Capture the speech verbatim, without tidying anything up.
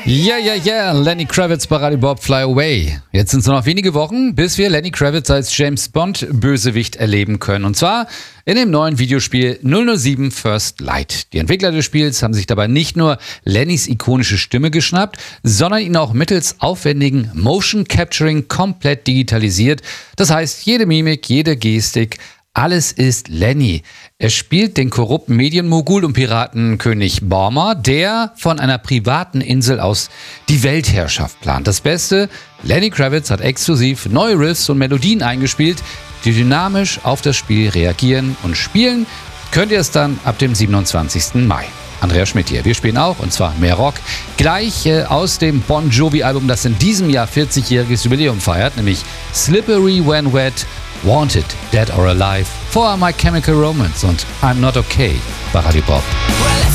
Ja, ja, ja, Lenny Kravitz bei Radio Bob Fly Away. Jetzt sind es nur noch wenige Wochen, bis wir Lenny Kravitz als James Bond Bösewicht erleben können. Und zwar in dem neuen Videospiel null null sieben First Light. Die Entwickler des Spiels haben sich dabei nicht nur Lennys ikonische Stimme geschnappt, sondern ihn auch mittels aufwendigen Motion Capturing komplett digitalisiert. Das heißt, jede Mimik, jede Gestik, alles ist Lenny. Er spielt den korrupten Medienmogul und Piratenkönig Borma, der von einer privaten Insel aus die Weltherrschaft plant. Das Beste, Lenny Kravitz hat exklusiv neue Riffs und Melodien eingespielt, die dynamisch auf das Spiel reagieren, und spielen könnt ihr es dann ab dem siebenundzwanzigsten Mai. Andreas Schmidt hier. Wir spielen auch, und zwar mehr Rock, gleich äh, aus dem Bon Jovi-Album, das in diesem Jahr vierzigjähriges Jubiläum feiert, nämlich Slippery When Wet, Wanted, Dead or Alive, For My Chemical Romance und I'm Not Okay bei Radio Bob.